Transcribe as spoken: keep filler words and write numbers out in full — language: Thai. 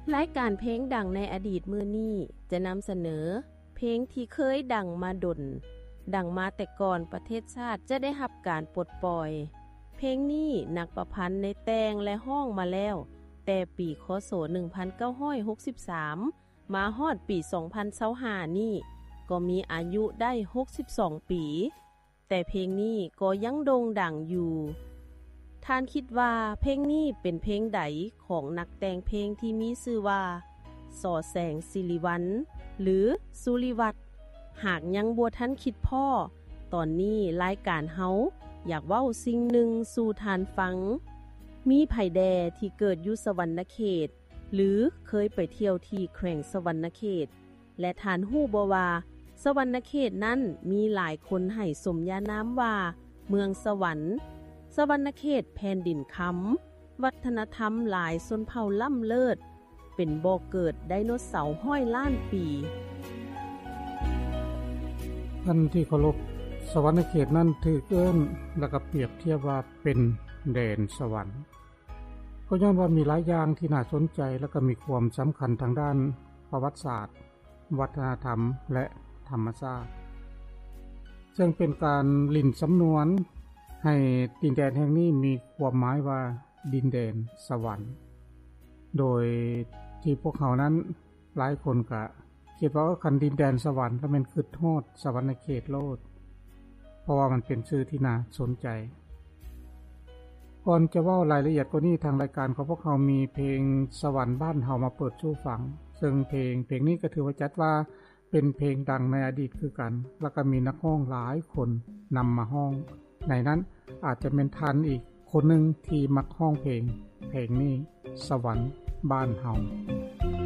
รายการเพลงดังในอดีตมื้อนี้จะนำเสนอเพลงที่เคยดังมาดนดังมาแต่ก่อนประเทศชาติจะได้รับการปลดปล่อยเพลงนี้นักประพันธ์ในแต่งและห้องมาแล้วแต่ปีคศหนึ่งพันเก้าร้อยหกสิบสามมาฮอดปีสองพันยี่สิบห้านี่ก็มีอายุได้หกสิบสองปีแต่เพลงนี้ก็ยังโด่งดังอยู่ท่านคิดว่าเพลงนี้เป็นเพลงใดของนักแต่งเพลงที่มีชื่อว่าสอแสงสิริวัลย์หรือสุริวัฒน์หากยังบ่ทันคิดพ่อตอนนี้รายการเฮาอยากเว้าสิ่งหนึ่งสู่ทานฟังมีไผแดที่เกิดอยู่สวรรณเขตหรือเคยไปเที่ยวที่แขวงสวรรณเขตและทานฮู้บ่ว่าสวรรณเขตนั้นมีหลายคนให้สมญานามว่าเมืองสวรรค์สวรรณเขตแผ่นดินค้ำวัฒนธรรมหลายชนเผ่าล้ำเลิศเป็นบ่อเกิดไดโนเสาร์ห้อยล้านปีท่านที่เคารพสวรรณเขตนั้นถือเอิ้นและก็เปรียบเทียบว่าเป็นแดนสวรรค์ก็ย้อนว่ามีหลายอย่างที่น่าสนใจและก็มีความสำคัญทางด้านประวัติศาสตร์วัฒนธรรมและธรรมชาติซึ่งเป็นการลิ่นสำนวนให้ดินแดนแห่งนี้มีความหมายว่าดินแดนสวรรค์โดยที่พวกเขานั้นหลายคนก็คิดว่าคันดินแดนสวรรค์แล้วมันคือโทษสวรรณเขตโลดเพราะว่ามันเป็นชื่อที่น่าสนใจก่อนจะเว้ารายละเอียดกว่านี้ทางรายการของพวกเขามีเพลงสวรรค์บ้านเฮามาเปิดสู่ฟังซึ่งเพลงเพลงนี้ก็ถือว่าจัดว่าเป็นเพลงดังในอดีตคือกันแล้วก็มีนักร้องหลายคนนำมาร้องในนั้นอาจจะเป็นทันอีกคนหนึ่งที่มักร้องเพลงเพลงนี้สวรรค์บ้านเฮา